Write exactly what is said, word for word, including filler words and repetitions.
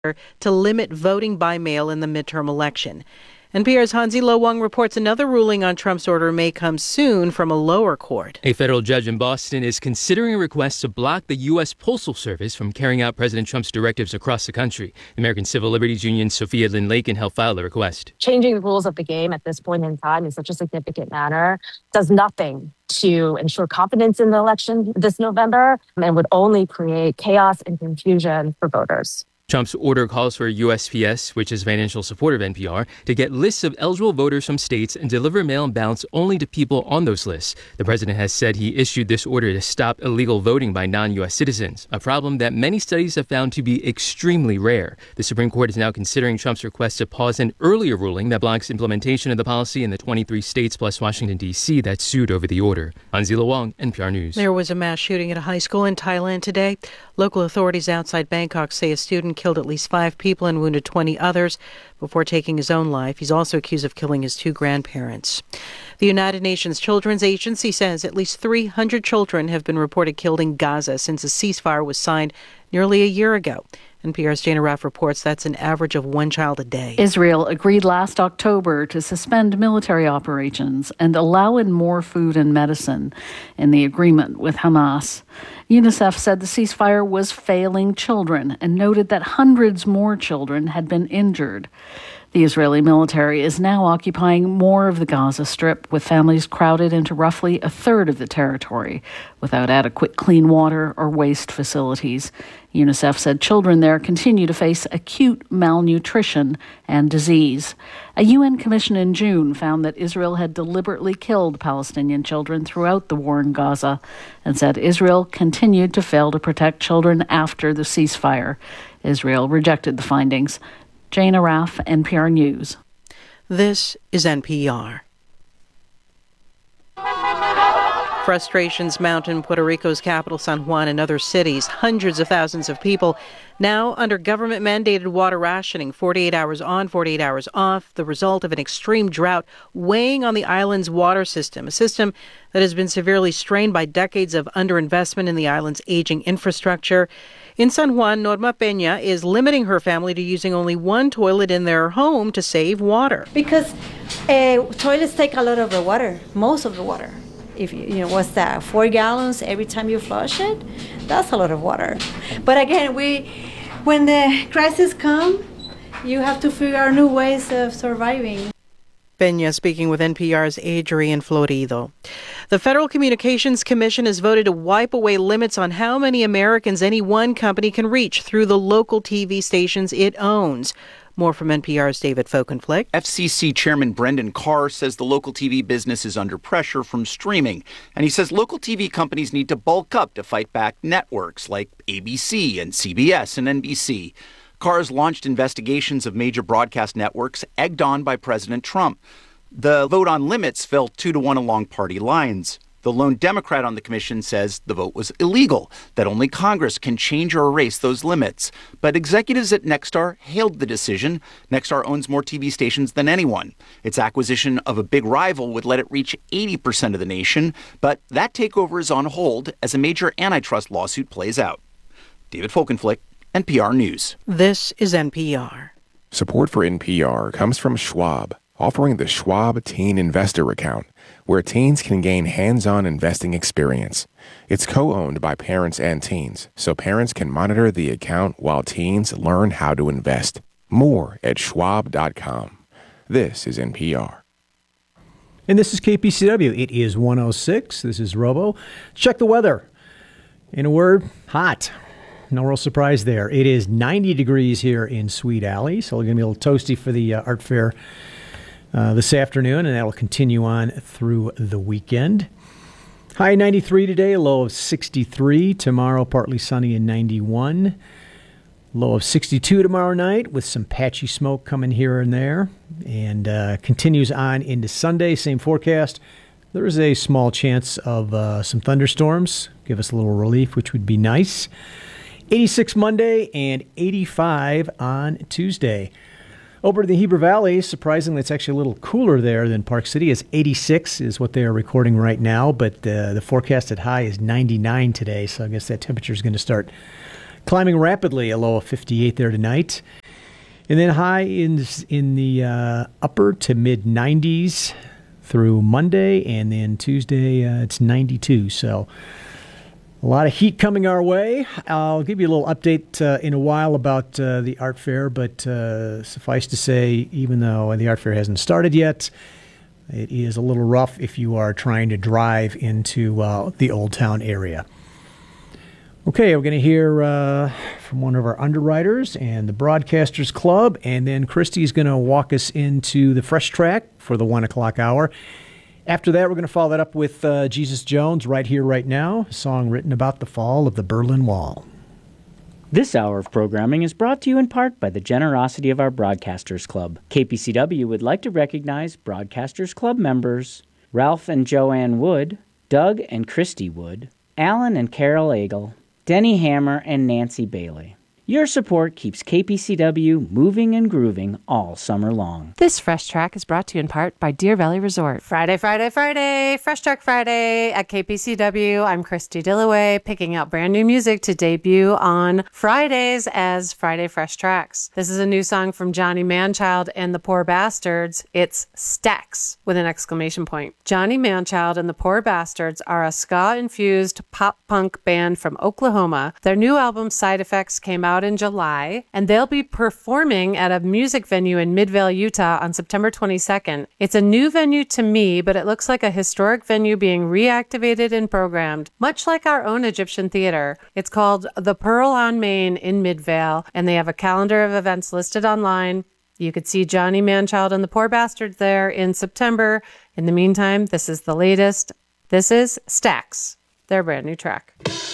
to limit voting by mail in the midterm election. N P R's Hansi Lo Wang reports another ruling on Trump's order may come soon from a lower court. A federal judge in Boston is considering a request to block the U S. Postal Service from carrying out President Trump's directives across the country. The American Civil Liberties Union Sophia Lynn Lakin helped file the request. Changing the rules of the game at this point in time in such a significant manner does nothing to ensure confidence in the election this November and would only create chaos and confusion for voters. Trump's order calls for U S P S, which is a financial supporter of N P R, to get lists of eligible voters from states and deliver mail-in ballots only to people on those lists. The president has said he issued this order to stop illegal voting by non-U S citizens, a problem that many studies have found to be extremely rare. The Supreme Court is now considering Trump's request to pause an earlier ruling that blocks implementation of the policy in the twenty-three states plus Washington, D C that sued over the order. Hansi Lo Wang, N P R News. There was a mass shooting at a high school in Thailand today. Local authorities outside Bangkok say a student killed at least five people and wounded twenty others before taking his own life. He's also accused of killing his two grandparents. The United Nations Children's Agency says at least three hundred children have been reported killed in Gaza since a ceasefire was signed nearly a year ago. N P R's Jana Raff reports that's an average of one child a day. Israel agreed last October to suspend military operations and allow in more food and medicine in the agreement with Hamas. UNICEF said the ceasefire was failing children and noted that hundreds more children had been injured. The Israeli military is now occupying more of the Gaza Strip, with families crowded into roughly a third of the territory, without adequate clean water or waste facilities. UNICEF said children there continue to face acute malnutrition and disease. A U N commission in June found that Israel had deliberately killed Palestinian children throughout the war in Gaza and said Israel continued to fail to protect children after the ceasefire. Israel rejected the findings. Jana Raff, N P R News. This is N P R. Frustrations mount in Puerto Rico's capital, San Juan, and other cities. Hundreds of thousands of people now under government-mandated water rationing, forty-eight hours on, forty-eight hours off, the result of an extreme drought weighing on the island's water system, a system that has been severely strained by decades of underinvestment in the island's aging infrastructure. In San Juan, Norma Peña is limiting her family to using only one toilet in their home to save water. Because uh, toilets take a lot of the water, most of the water. If you, you know, what's that, four gallons every time you flush it? That's a lot of water. But again, we, when the crisis come, you have to figure out new ways of surviving. Peña speaking with N P R's Adrian Florido. The Federal Communications Commission has voted to wipe away limits on how many Americans any one company can reach through the local T V stations it owns. More from N P R's David Folkenflik. F C C Chairman Brendan Carr says the local T V business is under pressure from streaming. And he says local T V companies need to bulk up to fight back networks like A B C and C B S and N B C. Carr has launched investigations of major broadcast networks egged on by President Trump. The vote on limits fell two to one along party lines. The lone Democrat on the commission says the vote was illegal, that only Congress can change or erase those limits. But executives at Nexstar hailed the decision. Nexstar owns more T V stations than anyone. Its acquisition of a big rival would let it reach eighty percent of the nation, but that takeover is on hold as a major antitrust lawsuit plays out. David Folkenflik, N P R News. This is N P R. Support for N P R comes from Schwab, offering the Schwab Teen Investor Account, where teens can gain hands-on investing experience. It's co-owned by parents and teens, so parents can monitor the account while teens learn how to invest. More at schwab dot com. This is N P R. And this is K P C W. It is one oh six. This is Robo. Check the weather. In a word, hot. No real surprise there. It is ninety degrees here in Sweet Alley, so we're going to be a little toasty for the uh, art fair uh, this afternoon, and that'll continue on through the weekend. High ninety-three today, a low of sixty-three. Tomorrow, partly sunny and ninety-one. Low of sixty-two tomorrow night with some patchy smoke coming here and there, and uh, continues on into Sunday. Same forecast. There is a small chance of uh, some thunderstorms. Give us a little relief, which would be nice. eighty-six Monday and eighty-five on Tuesday. Over to the Heber Valley, surprisingly, it's actually a little cooler there than Park City. It's eighty-six is what they are recording right now, but uh, the forecasted high is ninety-nine today, so I guess that temperature is going to start climbing rapidly, a low of fifty-eight there tonight. And then high in, in the uh, upper to mid nineties through Monday, and then Tuesday uh, it's ninety-two. So a lot of heat coming our way. I'll give you a little update uh, in a while about uh, the art fair, but uh, suffice to say, even though the art fair hasn't started yet, it is a little rough if you are trying to drive into uh, the Old Town area. Okay, we're going to hear uh, from one of our underwriters and the Broadcasters Club, and then Christy's going to walk us into the Fresh Track for the one o'clock hour. After that, we're going to follow that up with uh, Jesus Jones, Right Here, Right Now, a song written about the fall of the Berlin Wall. This hour of programming is brought to you in part by the generosity of our Broadcasters Club. K P C W would like to recognize Broadcasters Club members Ralph and Joanne Wood, Doug and Christy Wood, Alan and Carol Agel, Denny Hammer, and Nancy Bailey. Your support keeps K P C W moving and grooving all summer long. This Fresh Track is brought to you in part by Deer Valley Resort. Friday, Friday, Friday, Fresh Track Friday at K P C W. I'm Christy Dillaway, picking out brand new music to debut on Fridays as Friday Fresh Tracks. This is a new song from Johnny Manchild and the Poor Bastards. It's Stacks with an exclamation point. Johnny Manchild and the Poor Bastards are a ska-infused pop-punk band from Oklahoma. Their new album, Side Effects, came out in July, and they'll be performing at a music venue in Midvale, Utah on September twenty-second. It's a new venue to me, but it looks like a historic venue being reactivated and programmed, much like our own Egyptian theater. It's called The Pearl on Main in Midvale, and they have a calendar of events listed online. You could see Johnny Manchild and the Poor Bastards there in September. In the meantime, this is the latest. This is Stacks, their brand new track.